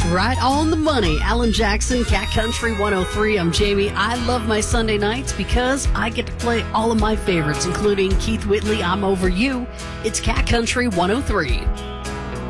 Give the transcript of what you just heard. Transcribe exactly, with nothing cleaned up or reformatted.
Right on the money. Alan Jackson, Cat Country one oh three. I'm Jamie. I love my Sunday nights because I get to play all of my favorites, including Keith Whitley, I'm Over You. It's Cat Country one oh three.